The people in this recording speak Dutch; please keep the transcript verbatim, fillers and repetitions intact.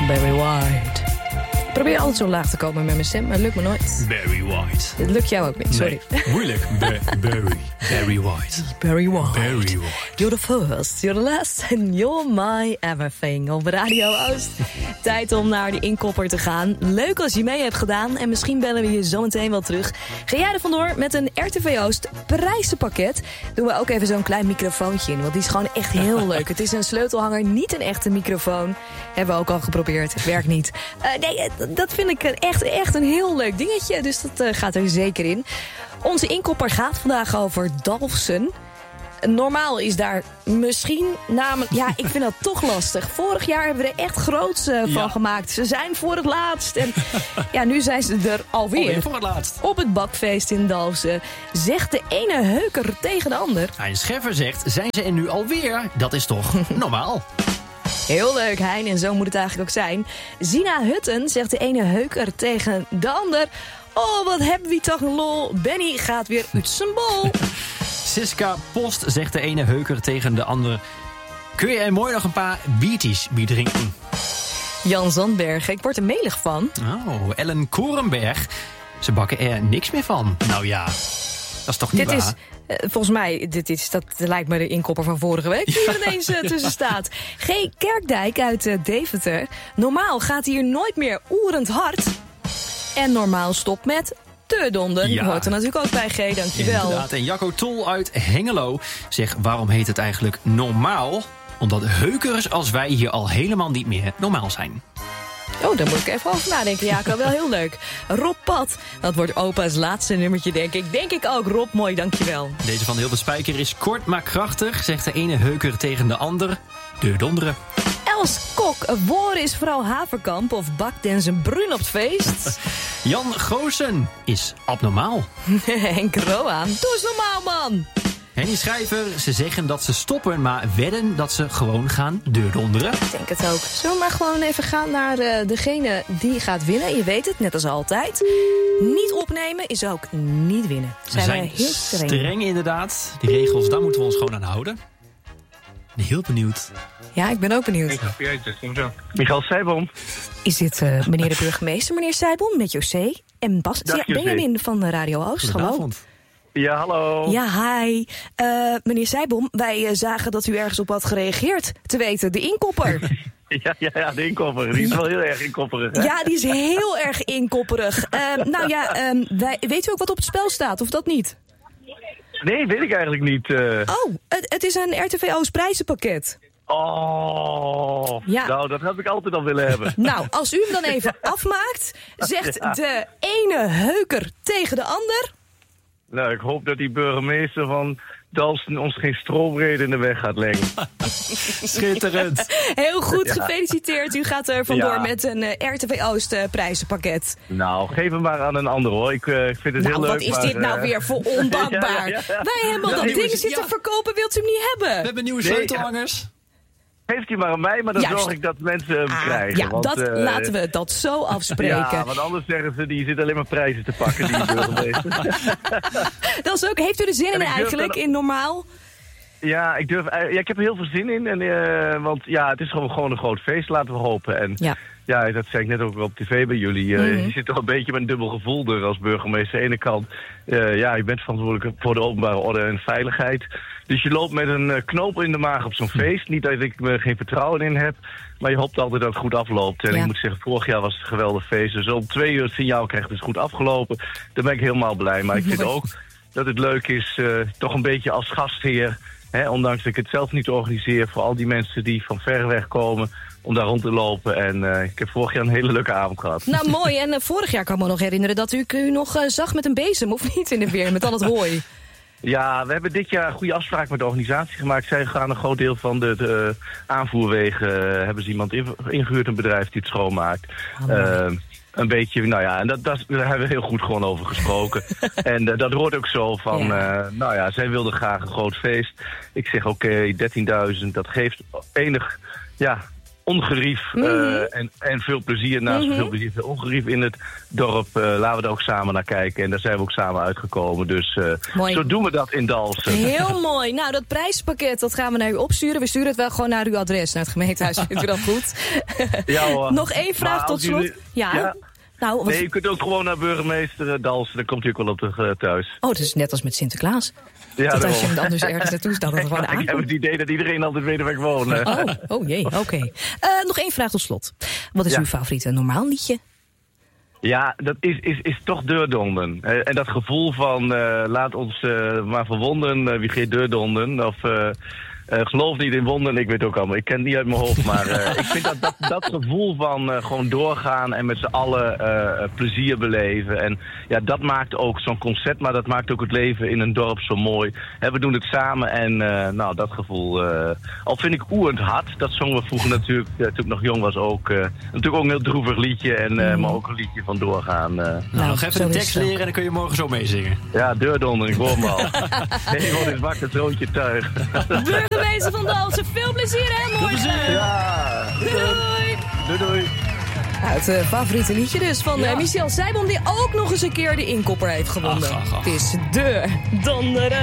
Barry White. Ik probeer altijd zo laag te komen met mijn stem, maar het lukt me nooit. Barry White. Het lukt jou ook niet, sorry. Nee, moeilijk. Ba- Barry. Barry White. Barry White. Barry White. You're the first, you're the last and you're my everything. Op Radio Oost. Tijd om naar de inkopper te gaan. Leuk als je mee hebt gedaan en misschien bellen we je zo meteen wel terug. Ga jij er vandoor met een R T V Oost prijzenpakket. Doen we ook even zo'n klein microfoontje in, want die is gewoon echt heel leuk. Het is een sleutelhanger, niet een echte microfoon. Hebben we ook al geprobeerd, het werkt niet. Uh, nee, dat vind ik echt, echt een heel leuk dingetje, dus dat uh, gaat er zeker in. Onze inkopper gaat vandaag over Dalfsen. Normaal is daar misschien namelijk... Ja, ik vind dat toch lastig. Vorig jaar hebben we er echt groots uh, van ja. gemaakt. Ze zijn voor het laatst. En ja, nu zijn ze er alweer. Alweer voor het laatst. Op het bakfeest in Dalfsen. Zegt de ene heuker tegen de ander. Hein Scheffer zegt, zijn ze er nu alweer? Dat is toch normaal? Heel leuk, Hein. En zo moet het eigenlijk ook zijn. Zina Hutten zegt de ene heuker tegen de ander. Oh, wat hebben we toch een lol. Benny gaat weer uit zijn bol. Siska Post zegt de ene heuker tegen de andere. Kun je er mooi nog een paar biertjes bij drinken? Jan Zandberg, ik word er melig van. Oh, Ellen Korenberg. Ze bakken er niks meer van. Nou ja, dat is toch niet Dit waar? is, uh, volgens mij, dit is, dat lijkt me de inkopper van vorige week die er ineens uh, tussen staat. G. Kerkdijk uit uh, Deventer. Normaal gaat hier nooit meer oerend hard. En normaal stopt met te donder. Ja. Hoort er natuurlijk ook bij, G. Dankjewel. Inderdaad. En Jacco Tol uit Hengelo zegt, waarom heet het eigenlijk normaal? Omdat heukers als wij hier al helemaal niet meer normaal zijn. Oh, daar moet ik even over nadenken, Jaco. Wel heel leuk. Rob Pat, dat wordt opa's laatste nummertje, denk ik. Denk ik ook, Rob. Mooi, dankjewel. Deze van Hilde Spijker is kort maar krachtig, zegt de ene heuker tegen de ander. De donderen. Els Kok, woor is vrouw Haverkamp of bakt den zijn brun op het feest? Jan Goosen is abnormaal. Henk Roaan, doe eens normaal, man. Henny Schrijver, ze zeggen dat ze stoppen, maar wedden dat ze gewoon gaan deurdonderen. Ik denk het ook. Zullen we maar gewoon even gaan naar uh, degene die gaat winnen? Je weet het, net als altijd. Niet opnemen is ook niet winnen. Zijn we zijn we heel streng. streng inderdaad. Die regels, daar moeten we ons gewoon aan houden. Ben heel benieuwd. Ja, ik ben ook benieuwd. Michael Seibom. Is dit uh, meneer de burgemeester, meneer Seibom, met José en Bas? Dag, Ja, José. Benjamin van Radio Oost, hallo. Goedenavond. Ja, hallo. Ja, hi. Uh, meneer Seibom, wij uh, zagen dat u ergens op had gereageerd. Te weten, de inkopper. Ja, ja, ja, de inkopper. Die is wel heel erg inkopperig. Hè? Ja, die is heel erg inkopperig. Uh, nou ja, um, wij, weet u ook wat op het spel staat, of dat niet? Nee, weet ik eigenlijk niet. Uh... Oh, het, het is een R T V Oost prijzenpakket. Oh, Ja. nou, dat heb ik altijd al willen hebben. Nou, als u hem dan even afmaakt, zegt Ja. de ene heuker tegen de ander. Nou, ik hoop dat die burgemeester van Dalfsen ons geen stroobreden in de weg gaat leggen. Schitterend. Heel goed, Ja. gefeliciteerd. U gaat er vandoor Ja. met een uh, R T V Oost uh, prijzenpakket. Nou, geef hem maar aan een ander, hoor. Ik, uh, ik vind het Nou, heel leuk, wat is maar, dit nou uh, weer voor ondankbaar? Ja, ja, ja. Wij hebben al Ja, dat jongens, ding zitten ja. verkopen, wilt u hem niet We hebben? hebben nieuwe Nee, sleutelhangers. Geeft hij maar aan mij, maar dan Juist. zorg ik dat mensen hem Ah, krijgen. ja, want, dat, uh, laten we dat zo afspreken. Ja, want anders zeggen ze, die zit alleen maar prijzen te pakken, die burgemeester. Dat is ook, heeft u er zin in En ik durf eigenlijk, dan- in normaal? Ja, ik durf, ja, ik heb er heel veel zin in. En, uh, want ja, het is gewoon, gewoon een groot feest, laten we hopen. En Ja. ja, dat zei ik net ook op tv bij jullie. Uh, Mhm. Je zit toch een beetje met een dubbel gevoel er als burgemeester. Aan de ene kant, uh, ja, je bent verantwoordelijk voor de openbare orde en veiligheid. Dus je loopt met een uh, knoop in de maag op zo'n feest. Niet dat ik er geen vertrouwen in heb. Maar je hoopt altijd dat het goed afloopt. En Ja. ik moet zeggen, vorig jaar was het een geweldig feest. Dus om twee uur het signaal krijgt, het is goed afgelopen. Daar ben ik helemaal blij. Maar ik vind Mooi. ook dat het leuk is, uh, toch een beetje als gastheer. Hè, ondanks dat ik het zelf niet organiseer, voor al die mensen die van ver weg komen om daar rond te lopen. En uh, ik heb vorig jaar een hele leuke avond gehad. Nou, mooi. En uh, vorig jaar kan ik me nog herinneren dat u u nog uh, zag met een bezem, of niet, in de weer, met al het hooi. Ja, we hebben dit jaar een goede afspraak met de organisatie gemaakt. Zij gaan een groot deel van de, de uh, aanvoerwegen, uh, hebben ze iemand in, ingehuurd, een bedrijf die het schoonmaakt. Oh, mooi. Uh, een beetje, nou ja, en dat, dat, daar hebben we heel goed gewoon over gesproken. En uh, dat hoort ook zo van, Ja. uh, nou ja, zij wilden graag een groot feest. Ik zeg, oké, okay, dertienduizend, dat geeft enig, ja, ongerief Mm-hmm. uh, en, en veel plezier. Naast Mm-hmm. veel plezier, veel ongerief in het dorp. Uh, laten we er ook samen naar kijken. En daar zijn we ook samen uitgekomen. Dus uh, zo doen we dat in Dalfsen. Heel mooi. Nou, dat prijspakket dat gaan we naar u opsturen. We sturen het wel gewoon naar uw adres, naar het gemeentehuis. Vindt u dat goed? Ja, hoor. Nog één vraag Maar tot als slot. jullie- Ja. ja. Nou, wat... Nee, je kunt ook gewoon naar burgemeester uh, Dalfsen. Dan komt hij ook wel op de, uh, thuis. Oh, het is net als met Sinterklaas. Ja, dat als je daarom. hem anders ergens naartoe staat, dat er gewoon Ik heb aankomt. het idee dat iedereen altijd weet waar ik woon. uh. Oh, oh jee, oké. Okay. Uh, nog één vraag tot slot. Wat is Ja. uw favoriete normaal liedje? Ja, dat is, is, is toch deurdonden. Uh, en dat gevoel van uh, laat ons uh, maar verwonderen uh, wie geen deurdonden. Of uh, uh, geloof niet in wonderen. Ik weet ook allemaal. Ik ken het niet uit mijn hoofd. Maar uh, ik vind dat, dat, dat gevoel van uh, gewoon doorgaan en met z'n allen uh, plezier beleven. En ja, dat maakt ook zo'n concert, maar dat maakt ook het leven in een dorp zo mooi. He, we doen het samen en uh, nou, dat gevoel. Uh, al vind ik Oerend Hart, dat zongen we vroeger natuurlijk, uh, toen ik nog jong was ook. Uh, natuurlijk ook een heel droevig liedje, en, uh, mm. maar ook een liedje van doorgaan. Uh. Nou, nou, nog even de tekst leren en dan kun je morgen zo meezingen. Ja, deurdonder, ik hoor hem al. Nee, gewoon is wakker, troontje tuig. Burgemeester van Dalfsen, veel plezier hè, mooi. Ja, doei doei. Doei doei. Nou, het uh, favoriete liedje dus van ja. uh, Michel Seibom, die ook nog eens een keer de inkopper heeft gewonnen. Ach, ach, ach. Het is de donder.